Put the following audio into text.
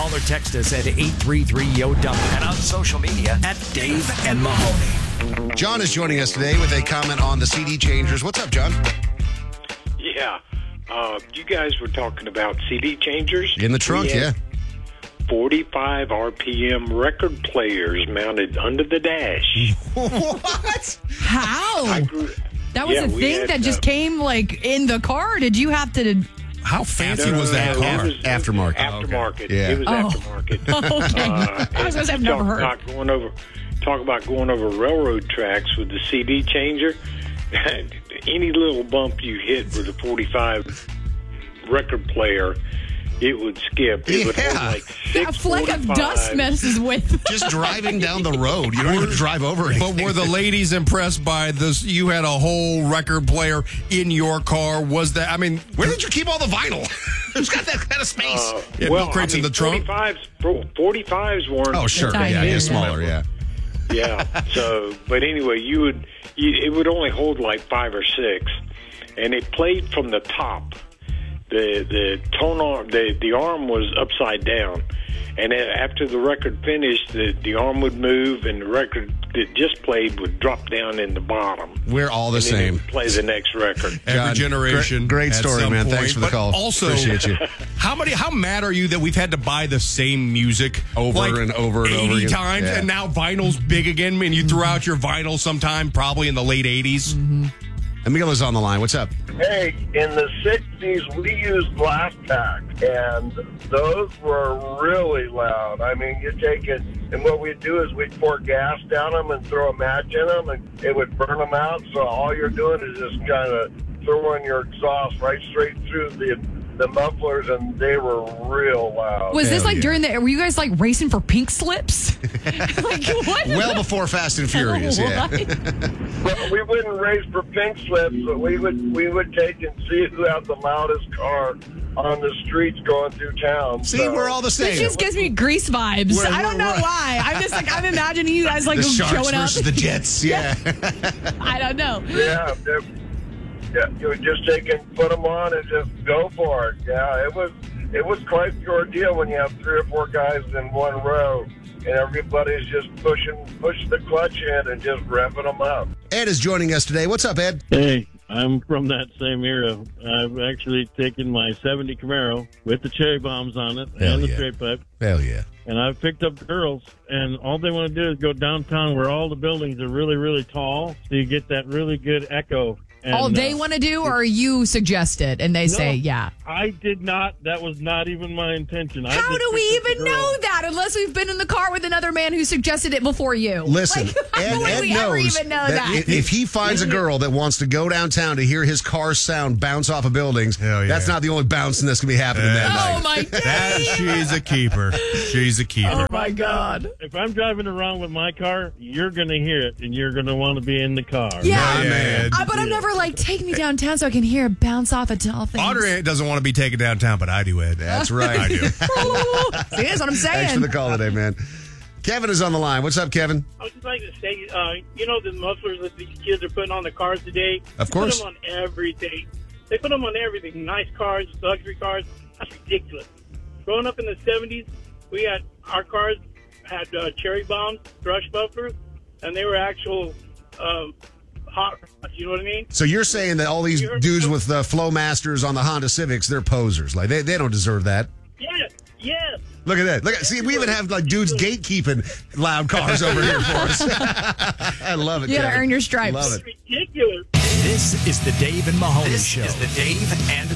Call or text us at 833-YO-DUMP and on social media at Dave and Mahoney. John is joining us today with a comment on the CD changers. What's up, John? Yeah. You guys were talking about CD changers. In the trunk, yeah. 45 RPM record players mounted under the dash. What? How? That was a thing that just came like in the car? Did you have to... How fancy was that car? Aftermarket. Aftermarket. Okay. Yeah. It was aftermarket. Okay. I was going to say I've never heard. Talk about going over railroad tracks with the CD changer. Any little bump you hit with a 45 record player, it would skip. It would hold like A fleck of dust messes with. Just driving down the road. You don't even drive over anything. But were the ladies impressed by this? You had a whole record player in your car. Was that, I mean... Where did you keep all the vinyl? Who's got that kind of space? No crates in the trunk? 45s weren't... Oh, sure. Yeah, smaller, yeah. Yeah. So, but anyway, it would only hold like 5 or 6, and it played from the top. The tone arm, the arm was upside down, and after the record finished, the arm would move, and the record that just played would drop down in the bottom. We're all the same. It would play the next record. Every generation. Great story, man. Thanks for the call. Also, appreciate you. How mad are you that we've had to buy the same music over and over 80 times, yeah. and now vinyl's big again, and you threw out your vinyl sometime, probably in the late 80s? Mm-hmm. Amila's on the line. What's up? Hey, in the 60s, we used glass pack, and those were really loud. I mean, you take it, and what we'd do is we'd pour gas down them and throw a match in them, and it would burn them out. So all you're doing is just kind of throwing your exhaust right straight through the mufflers, and they were real loud. Was this like during were you guys like racing for pink slips? Like what? Well before Fast and Furious, yeah. Well, we wouldn't race for pink slips, but we would take and see who had the loudest car on the streets going through town. See, we're all the same. This just gives me Grease vibes. I don't know why. I'm just like, I'm imagining you guys like the Sharks showing up. versus the Jets, yeah. I don't know. Yeah, you would just take and put them on and just go for it. Yeah, it was quite the ordeal when you have 3 or 4 guys in one row and everybody's just push the clutch in and just revving them up. Ed is joining us today. What's up, Ed? Hey, I'm from that same era. I've actually taken my 70 Camaro with the cherry bombs on it and the straight pipe. Hell yeah. And I've picked up girls, and all they want to do is go downtown where all the buildings are really, really tall, so you get that really good echo. And, all they want to do, or you suggest it, and they say, yeah. I did not. That was not even my intention. How do we even know that unless we've been in the car with another man who suggested it before you? Listen, how would we ever even know that? If he finds a girl that wants to go downtown to hear his car's sound bounce off of buildings, that's not the only bouncing that's going to be happening that night. Oh, my God. She's a keeper. She's a keeper. Oh, my God. If I'm driving around with my car, you're going to hear it, and you're going to want to be in the car. Yeah, man. But I'm never like, take me downtown so I can hear it bounce off of tall things. Audrey doesn't want to be taken downtown, but I do, Ed. That's right. I do. See, that's what I'm saying. Thanks for the call today, man. Kevin is on the line. What's up, Kevin? I would just like to say, you know the mufflers that these kids are putting on the cars today? Of course. They put them on everything. They put them on everything. Nice cars, luxury cars. That's ridiculous. Growing up in the 70s, our cars had cherry bombs, thrush buffers, and they were actual hot rods, you know what I mean? So you're saying that all these dudes with the Flowmasters on the Honda Civics, they're posers. Like, they don't deserve that. Yes. Look at that. See, we even have like dudes gatekeeping loud cars over here for us. I love it. You got to earn your stripes. Love it. Ridiculous. This is the Dave and Mahoney Show. This is the Dave and